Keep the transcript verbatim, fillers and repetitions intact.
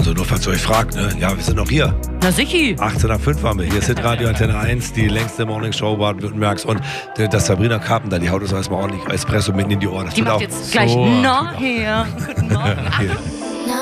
Also nur falls ihr euch fragt, ne? Ja, wir sind noch hier. Na sichi. achtzehn nach fünf waren wir. Hier ist Hitradio Antenne eins, die längste Morningshow Baden-Württembergs. Und das Sabrina Carpenter, die haut uns erstmal ordentlich Espresso mitten in die Ohren. Das Die macht auch jetzt gleich so nachher. Guten Morgen.